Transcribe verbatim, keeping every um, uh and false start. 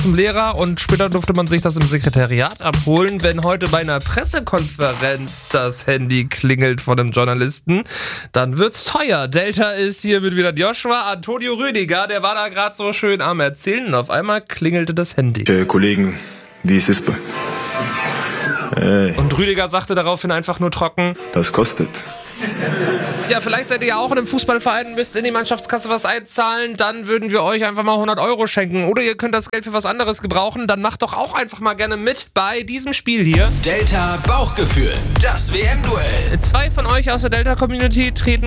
zum Lehrer und später durfte man sich das im Sekretariat abholen. Wenn heute bei einer Pressekonferenz das Handy klingelt von einem Journalisten, dann wird's teuer. Delta ist hier mit wieder Joshua. Antonio Rüdiger, der war da gerade so schön am Erzählen und auf einmal klingelte das Handy. Äh, Kollegen, wie ist es bei? Hey. Und Rüdiger sagte daraufhin einfach nur trocken: Das kostet. Ja, vielleicht seid ihr ja auch in einem Fußballverein, müsst in die Mannschaftskasse was einzahlen, dann würden wir euch einfach mal hundert Euro schenken. Oder ihr könnt das Geld für was anderes gebrauchen, dann macht doch auch einfach mal gerne mit bei diesem Spiel hier. Delta Bauchgefühl, das W M-Duell. Zwei von euch aus der Delta-Community treten